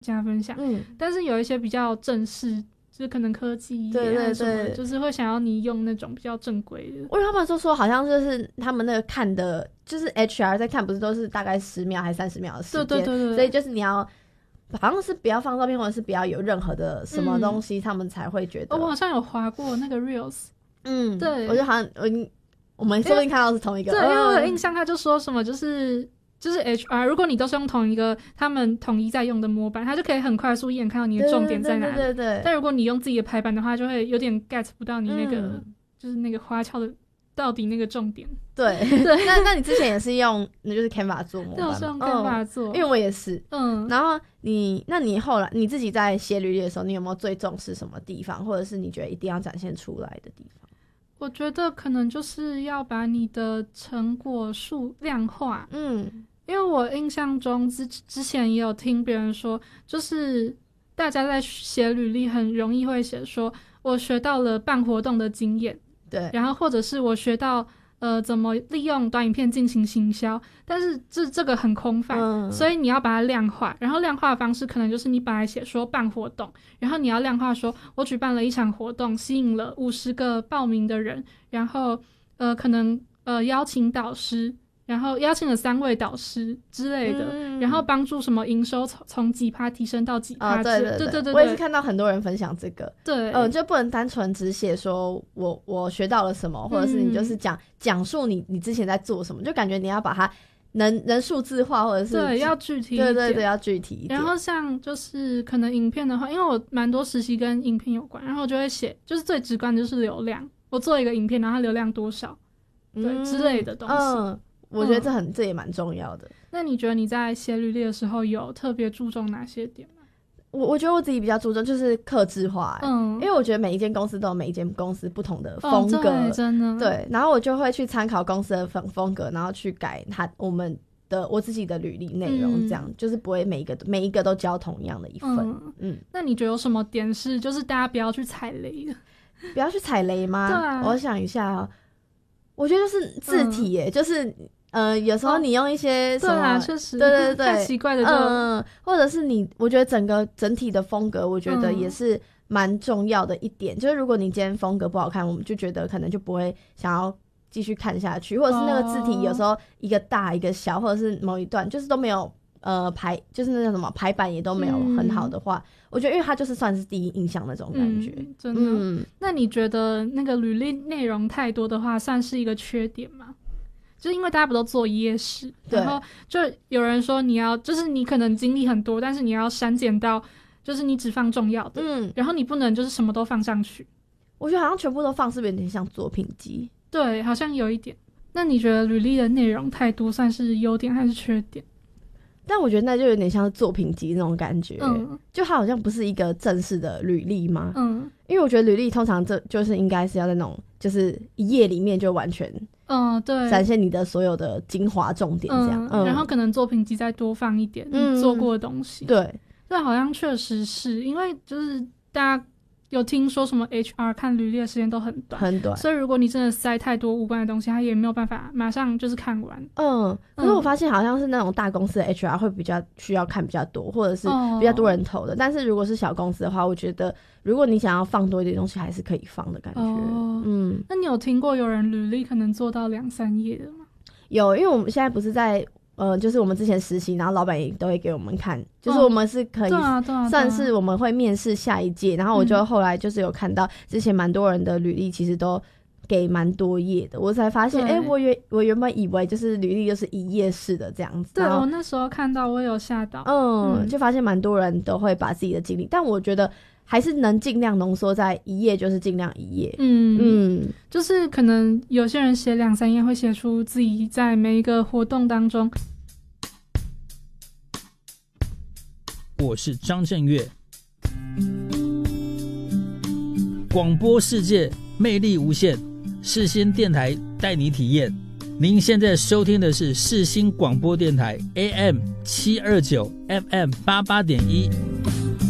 加分项，但是有一些比较正式，就是可能科技业啊什么的，就是会想要你用那种比较正规的。 因为他们说好像就是他们那个看的，就是 HR 在看，不是都是大概10秒还是30秒的时间，对，所以就是你要好像是不要放照片，或者是不要有任何的什么东西，他们才会觉得。 我好像有滑过那个 Reels， 对， 我就好像我们说不定看到是同一个， 对，因为我有印象，他就说什么就是 HR， 如果你都是用同一个他们统一在用的模板，他就可以很快速一眼看到你的重点在哪里。对。但如果你用自己的排版的话，就会有点 get 不到你那个、就是那个花俏的到底那个重点。 对。那你之前也是用就是 Canva 做模板？ 对，我是用 Canva 做， 因为我也是。然后那你后来你自己在写履历的时候，你有没有最重视什么地方，或者是你觉得一定要展现出来的地方？ 我觉得可能就是要把你的成果数量化。因为我印象中之前也有听别人说，就是大家在写履历很容易会写说我学到了办活动的经验，对，然后或者是我学到怎么利用短影片进行行销，但是这个很空泛，所以你要把它量化，然后量化的方式可能就是你本来写说办活动，然后你要量化说我举办了一场活动，吸引了50个报名的人，然后可能邀请导师，然后邀请了3位导师之类的，然后帮助什么营收从几%提升到几%。对， 我也是看到很多人分享这个。对，就不能单纯只写说我学到了什么，或者是你就是讲述你之前在做什么，就感觉你要把它能数字化，或者是对要具体一点。 对，要具体一点。 然后像就是可能影片的话，因为我蛮多实习跟影片有关，然后我就会写，就是最直观的就是流量，我做一个影片，然后它流量多少，对之类的东西。 我觉得这也蛮重要的。 那你觉得你在写履历的时候有特别注重哪些点吗？ 我觉得我自己比较注重就是客制化，因为我觉得每一间公司都有每一间公司不同的风格， 对，真的， 对，然后我就会去参考公司的风格，然后去改我自己的履历内容，这样就是不会每一个都交同样的一份。 那你觉得有什么点是就是大家不要去踩雷的？ 不要去踩雷吗？对啊，我想一下我觉得就是字体耶，就是有时候你用一些什么， 对啊，确实， 对， 太奇怪的就或者是我觉得整体的风格，我觉得也是蛮重要的一点。就是如果你今天风格不好看，我们就觉得可能就不会想要继续看下去，或者是那个字体有时候一个大一个小，或者是某一段就是都没有就是那叫什么排版也都没有很好的话，我觉得因为它就是算是第一印象那种感觉。 真的。那你觉得那个履历内容太多的话算是一个缺点吗？就是因为大家不都做一页式，然后就有人说你要就是你可能经历很多，但是你要删减到就是你只放重要的，然后你不能就是什么都放上去。 我觉得好像全部都放是不是有点像作品集？ 对，好像有一点。那你觉得履历的内容太多算是优点还是缺点？ 但我觉得那就有点像是作品集那种感觉，就它好像不是一个正式的履历嘛。因为我觉得履历通常这就是应该是要在那种就是一页里面就完全对展现你的所有的精华重点这样。 然后可能作品集再多放一点你做过的东西。对，好像确实是因为就是大家有听说什么 HR 看履历的时间都很短，所以如果你真的塞太多无关的东西，他也没有办法马上就是看完。 可是我发现好像是那种大公司的 HR 会比较需要看比较多，或者是比较多人投的。但是如果是小公司的话，我觉得如果你想要放多一点东西，还是可以放的感觉。 那你有听过有人履历可能做到2-3页的吗？ 有，因为我们现在不是在就是我们之前实习，然后老板也都会给我们看，就是我们是可以算是我们会面试下一届，然后我就后来就是有看到之前蛮多人的履历其实都给蛮多页的，我才发现我原本以为就是履历就是一页式的这样子。 对，我那时候看到我有吓到， 就发现蛮多人都会把自己的经历，但我觉得还是能尽量浓缩在一页，就是尽量一页。 就是可能有些人写2-3页会写出自己在每一个活动当中。 我是张震岳，广播世界魅力无限，世新电台带你体验。您现在收听的是世新广播电台 AM729 FM88.1。